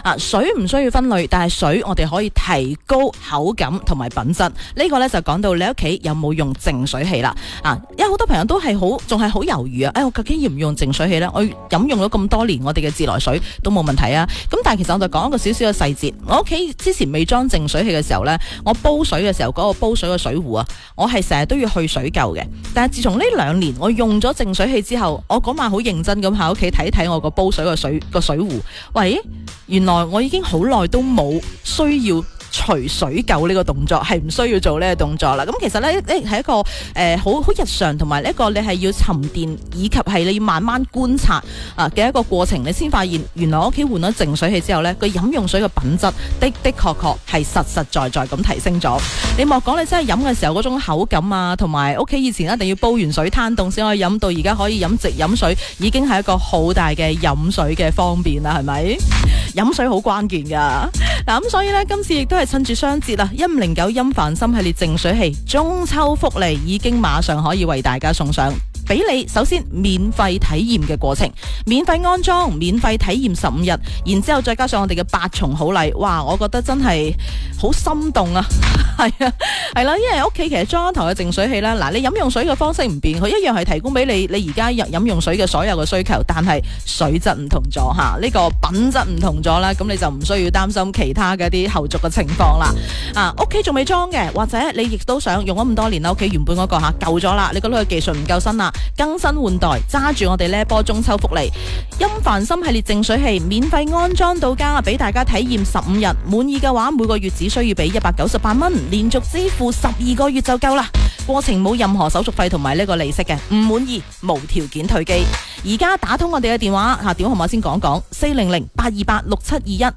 水唔需要分類，但係水我哋可以提高口感同埋品質。呢個呢就講到你屋企有冇用淨水器啦。因為好多朋友都係仲係好猶豫啊。我究竟要唔要用淨水器呢？我飲用咗咁多年我哋嘅自來水都冇問題啊。咁但係其實我就講一個少少嘅細節。我屋企之前未裝淨水器嘅時候呢，我煲水嘅時候嗰個煲水嘅水壺啊，我係成日都要去水垢嘅。但係自從呢2年我用咗淨水器之後，我嗰晚好認真咁喺屋企睇睇我個煲水個水壺，喂，原來我已經好耐都冇需要除水垢呢個動作，係唔需要做呢個動作啦。咁其實呢係一個好日常，同埋一個你係要沉澱，以及係你要慢慢觀察嘅一個過程，你先發現原來我屋企換咗淨水器之後呢，個飲用水嘅品質的確係實在咁提升咗。你莫講你真係飲嘅時候嗰種口感啊，同埋屋企以前一定要煲完水攤凍先可以飲，到而家可以飲直飲水，已經係一個好大嘅飲水嘅方便啦，係咪？飲水好關鍵噶。咁所以呢，今次亦都係趁住雙節啦，1509音凡心系列淨水器中秋福利已經馬上可以為大家送上。俾你首先免費體驗嘅過程，免費安裝，免費體驗15日，然之後再加上我哋嘅8重好禮，哇！我覺得真係好心動啊，係啦，因為屋企其實裝一台嘅淨水器啦，嗱，你飲用水嘅方式唔變，佢一樣係提供俾你而家飲用水嘅所有嘅需求，但係水質唔同咗吓，呢個品質唔同咗啦，咁你就唔需要擔心其他嘅一啲後續嘅情況啦。屋企仲未裝嘅，或者你亦都想用咗咁多年啦，屋企原本嗰個舊咗啦，你覺得佢技術唔夠新啦，更新換代，揸住我哋呢一波中秋福利，音凡心系列淨水器免費安裝到家，俾大家體驗15日，滿意嘅話每個月只需要俾198蚊，連續支付12個月就夠啦。過程冇任何手續費同埋呢個利息嘅，唔滿意無條件退機。而家打通我哋嘅電話電話號碼先講講，400-828-6721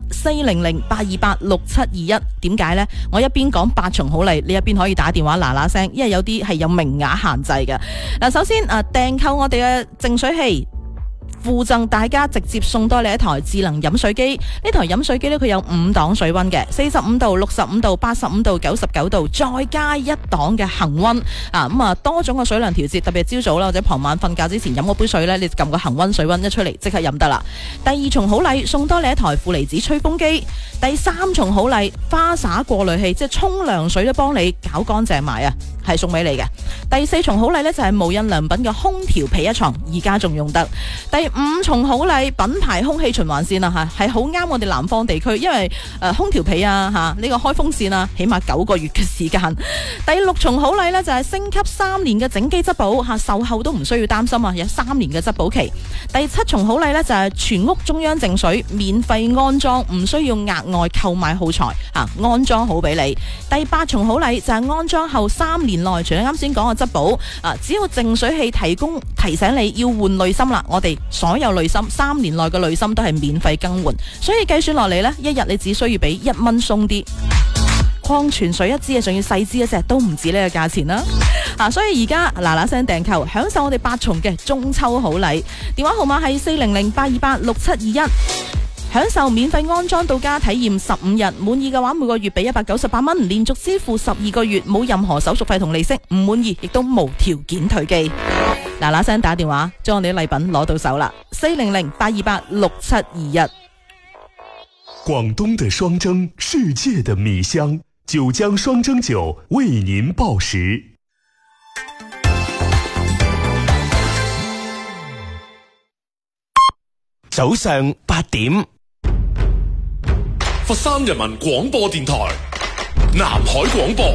400-828-6721。點解呢？我一邊講8重好禮，你一邊可以打電話嗱聲，因為有啲係有名額限制嘅。首先訂購我哋嘅淨水器，附贈大家直接送多你一台智能飲水機。呢台飲水機呢，佢有5檔水溫嘅，45度、65度、85度、99度，再加1檔嘅恒溫多種嘅水量調節，特別係朝早啦或者傍晚瞓覺之前飲嗰杯水呢，你撳個恒溫水溫一出嚟，即刻飲得啦。第2重好禮，送多你一台負離子吹風機。第3重好禮，花灑過濾器，即係沖涼水都幫你搞乾淨埋啊，係送俾你嘅。第4重好禮呢，就係無印良品嘅空調被一床，而家仲用得。第5重好禮，品牌空氣循環扇啊，係好啱我哋南方地區，因為空調被呢個開風扇啊，起碼9個月嘅時間。第6重好禮呢，就係升級3年嘅整機質保售後都唔需要擔心啊，有3年嘅質保期。第7重好禮呢，就係全屋中央淨水免費安裝，唔需要額外購買耗材安裝好俾你。第8重好禮就係安裝後3年內，除咗啱先講嘅質保只要淨水器提醒你要換濾芯啦，我哋所有濾芯3年內嘅濾芯都係免費更換，所以計算落嚟呢，一日你只需要俾1蚊鬆啲。礦泉水一支仲要細支一隻，都唔止呢個價錢啦。所以而家嗱聲訂購，享受我哋8重嘅中秋好禮。電話號碼係400-828-6721。享受免費安裝到家體驗15日，滿意嘅話每個月俾198蚊，連續支付12個月，冇任何手續費同利息，唔滿意亦都無條件退機。嗱聲打電話，將我哋啲禮品攞到手啦，400-828-6721。 廣東的雙蒸，世界的米香，九江雙蒸酒為您報時。早上8點。 佛山人民廣播電台南海廣播，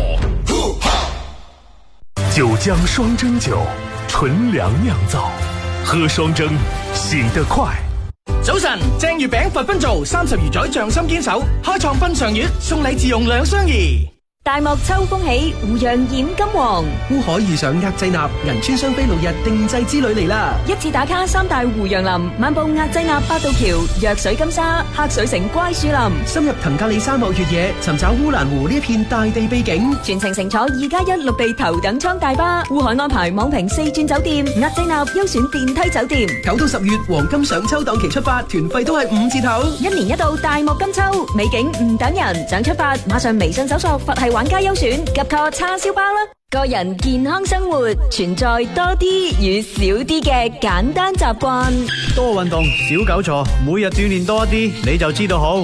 九江雙蒸酒，純糧釀造，喝雙蒸醒得快。 早晨，正月餅佛賓做30餘載匠心堅守，開創賓上月，送禮自用兩相宜。 大漠秋風起，湖洋染金黃。 烏海遇上額濟納，銀川雙飛6日定製之旅嚟啦！ 一次打卡3大湖洋林，漫步額濟納八道橋、藥水金沙、黑水城乖樹林， 深入騰格里沙漠越野，尋找烏蘭湖呢一片大地秘境。 全程乘坐2+1陸地頭等艙大巴，烏海安排網評4轉酒店，額濟納優選電梯酒店。 9到10月黃金上秋檔期出發，團費都係5折頭。 一年一度大漠金秋，美景唔等人，想出發馬上微信搜索佛系玩家優選，及個叉燒包啦！個人健康生活存在多啲與少啲嘅簡單習慣， 多運動，少久坐，每日鍛煉多一啲，你就知道好。